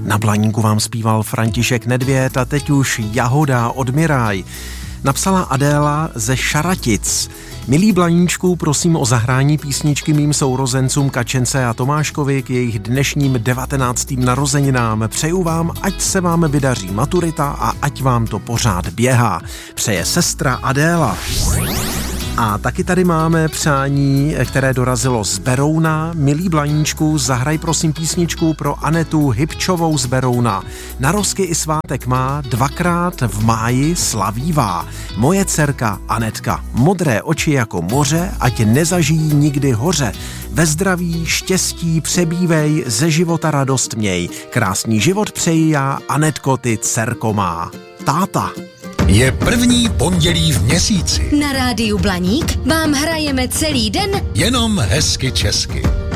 Na Blaníku vám zpíval František Nedvěd a teď už Jahoda od Miraj. Napsala Adéla ze Šaratic. Milí Blaníčku, prosím o zahrání písničky mým sourozencům Kačence a Tomáškovi k jejich dnešním 19. narozeninám. Přeju vám, ať se vám vydaří maturita a ať vám to pořád běhá. Přeje sestra Adéla. A taky tady máme přání, které dorazilo z Berouna. Milí Blaníčku, zahraj prosím písničku pro Anetu Hybčovou z Berouna. Narozky i svátek má, dvakrát v máji slavívá. Moje dcerka Anetka, modré oči jako moře, ať nezažijí nikdy hoře. Ve zdraví, štěstí přebývej, ze života radost měj. Krásný život přeji já, Anetko, ty dcerko má. Táta. Je první pondělí v měsíci. Na rádiu Blaník vám hrajeme celý den jenom hezky česky.